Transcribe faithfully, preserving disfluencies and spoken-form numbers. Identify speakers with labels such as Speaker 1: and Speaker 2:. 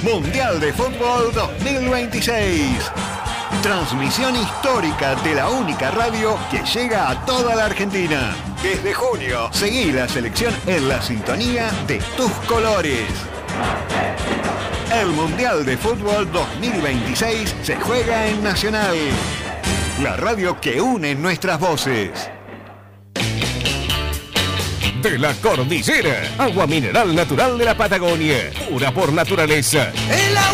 Speaker 1: Mundial de Fútbol dos mil veintiséis. Transmisión histórica de la única radio que llega a toda la Argentina. Desde junio, seguí la selección en la sintonía de tus colores. El Mundial de Fútbol dos mil veintiséis se juega en Nacional, la radio que une nuestras voces.
Speaker 2: De la Cordillera, agua mineral natural de la Patagonia, pura por naturaleza.
Speaker 3: El agua